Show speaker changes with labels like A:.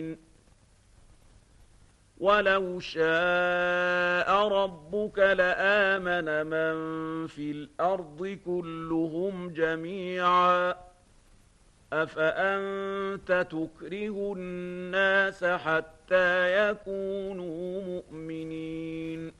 A: ولو شاء ربك لآمن من في الأرض كلهم جميعا أفأنت تكره الناس حتى يكونوا مؤمنين